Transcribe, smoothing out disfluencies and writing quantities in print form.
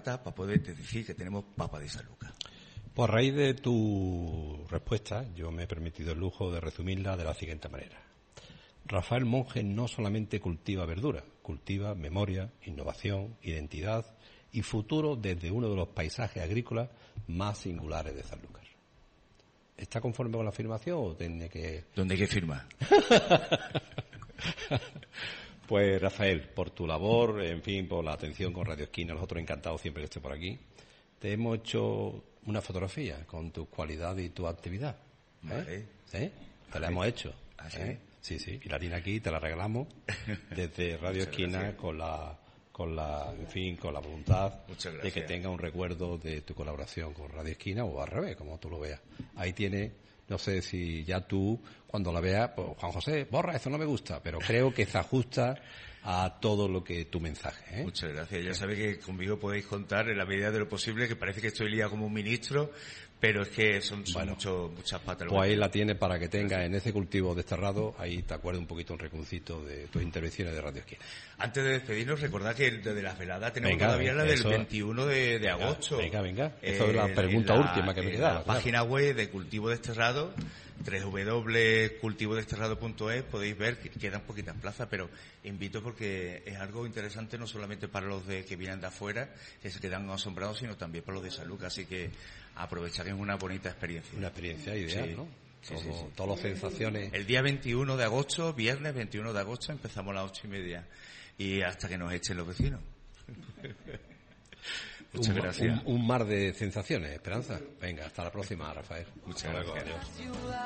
para poder decir que tenemos papa de Sanlúcar. Pues a raíz de tu respuesta, yo me he permitido el lujo de resumirla de la siguiente manera. Rafael Monge no solamente cultiva verdura, cultiva memoria, innovación, identidad y futuro desde uno de los paisajes agrícolas más singulares de Sanlúcar. ¿Está conforme con la afirmación o tiene que...? ¿Dónde hay que firmar? Pues Rafael, por tu labor, en fin, por la atención con Radio Esquina, nosotros encantados siempre que estés por aquí, te hemos hecho una fotografía con tu cualidad y tu actividad. Vale. Te la hemos hecho. ¿Ah, sí? Sí. Y la tiene aquí, te la regalamos desde Radio Esquina con la voluntad de que tenga un recuerdo de tu colaboración con Radio Esquina o al revés, como tú lo veas. Ahí tiene, no sé si ya tú, cuando la veas, pues Juan José, borra, eso no me gusta, pero creo que se ajusta a todo lo que tu mensaje, ¿eh? Muchas gracias. Ya sabéis que conmigo podéis contar en la medida de lo posible, que parece que estoy liado como un ministro, pero es que son muchas patas. Pues ahí la tienes para que tengas en ese cultivo desterrado, ahí te acuerdes un poquito, un recuncito de tus intervenciones de Radio Esquina. Antes de despedirnos, recordad que de las veladas tenemos todavía la del 21 de agosto. Venga. Eso es la pregunta última que me quedaba. En la página web de Cultivo Desterrado, www.cultivodesterrado.es, podéis ver que quedan poquitas plazas, pero invito porque es algo interesante no solamente para los que vienen de afuera, que se quedan asombrados, sino también para los de Sanlúcar, así que aprovechar que es una bonita experiencia. Una experiencia ideal, sí. ¿No? Sí. Todas las sensaciones. El día 21 de agosto, viernes 21 de agosto, empezamos a las 8:30 y hasta que nos echen los vecinos. Muchas gracias. Un mar de sensaciones, Esperanza. Venga, hasta la próxima, Rafael. Muchas gracias.